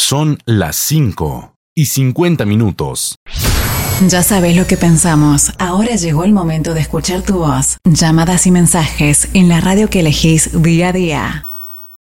Son las 5:50. Ya sabes lo que pensamos. Ahora llegó el momento de escuchar tu voz. Llamadas y mensajes en la radio que elegís día a día.